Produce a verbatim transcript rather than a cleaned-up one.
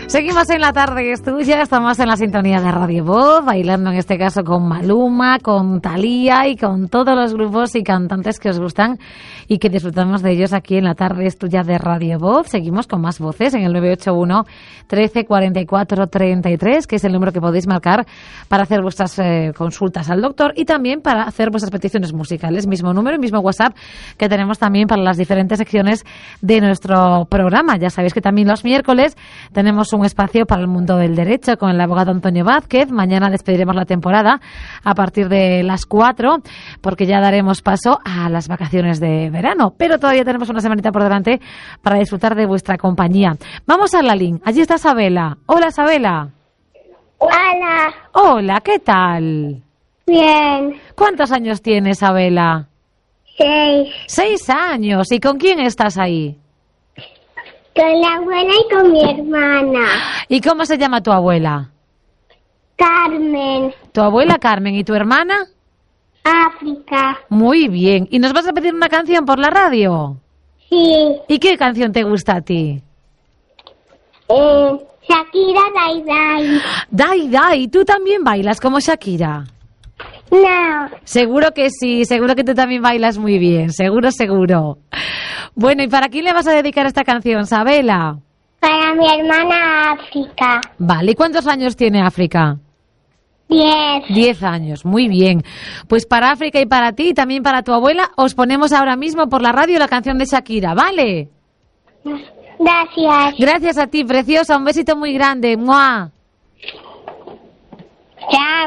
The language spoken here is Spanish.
Seguimos en La Tarde es Tuya, estamos en la sintonía de Radio Voz, bailando en este caso con Maluma, con Thalía y con todos los grupos y cantantes que os gustan y que disfrutamos de ellos aquí en La Tarde es Tuya de Radio Voz. Seguimos con más voces en el nueve ocho uno, trece, cuarenta y cuatro, treinta y tres, que es el número que podéis marcar para hacer vuestras eh, consultas al doctor y también para hacer vuestras peticiones musicales. Mismo número y mismo WhatsApp que tenemos también para las diferentes secciones de nuestro programa. Ya sabéis que también los miércoles tenemos un espacio para el mundo del derecho con el abogado Antonio Vázquez. Mañana despediremos la temporada a partir de las cuatro porque ya daremos paso a las vacaciones de verano, pero todavía tenemos una semanita por delante para disfrutar de vuestra compañía. Vamos a la link. Allí está Sabela. Hola, Sabela. Hola. Hola, ¿qué tal? Bien. ¿Cuántos años tienes, Sabela? Seis. Seis años. ¿Y con quién estás ahí? Con la abuela y con mi hermana. ¿Y cómo se llama tu abuela? Carmen. Tu abuela Carmen. ¿Y tu hermana? África. Muy bien. ¿Y nos vas a pedir una canción por la radio? Sí. ¿Y qué canción te gusta a ti? Eh, Shakira Dai Dai. Dai Dai. ¿Tú también bailas como Shakira? No. Seguro que sí. Seguro que tú también bailas muy bien. Seguro, seguro. Bueno, ¿y para quién le vas a dedicar esta canción, Sabela? Para mi hermana África. Vale. ¿Y cuántos años tiene África? Diez. Diez años, muy bien. Pues para África y para ti, y también para tu abuela, os ponemos ahora mismo por la radio la canción de Shakira, ¿vale? Gracias. Gracias a ti, preciosa. Un besito muy grande. ¡Mua! Chao.